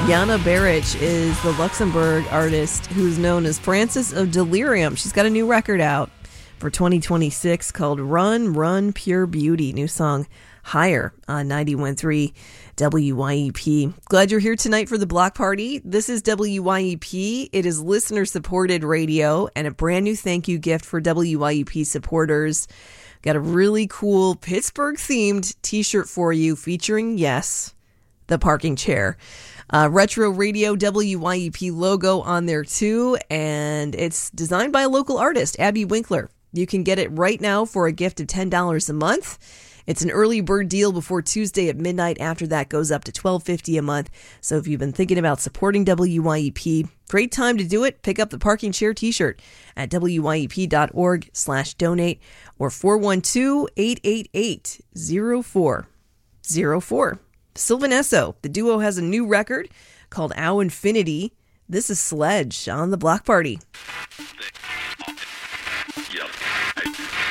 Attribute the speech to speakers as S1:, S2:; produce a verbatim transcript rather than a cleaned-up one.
S1: Jana Baric is the Luxembourg artist who's known as Frances of Delirium. She's got a new record out for twenty twenty-six called Run, Run, Pure Beauty. New song, Higher, on ninety-one point three W Y E P. Glad you're here tonight for the block party. This is W Y E P. It is listener-supported radio and a brand new thank you gift for W Y E P supporters. Got a really cool Pittsburgh-themed t-shirt for you featuring, yes, the parking chair. Uh, retro radio W Y E P logo on there too, and it's designed by a local artist, Abby Winkler. You can get it right now for a gift of ten dollars a month. It's an early bird deal before Tuesday at midnight. After that goes up to twelve fifty a month. So if you've been thinking about supporting W Y E P, great time to do it. Pick up the parking chair t-shirt at W Y E P dot org slash donate or four one two, eight eight eight, zero four zero four. Sylvan Esso, the duo, has a new record called Ow Infinity. This is Sledge on the Block Party.
S2: Yep.